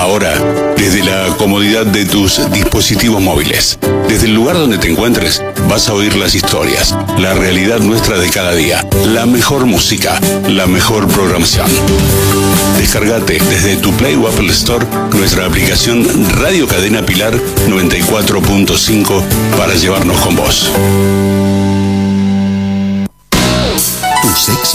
Ahora, desde la comodidad de tus dispositivos móviles, desde el lugar donde te encuentres, vas a oír las historias, la realidad nuestra de cada día, la mejor música, la mejor programación. Descargate desde tu Play o Apple Store nuestra aplicación Radio Cadena Pilar 94.5 para llevarnos con vos.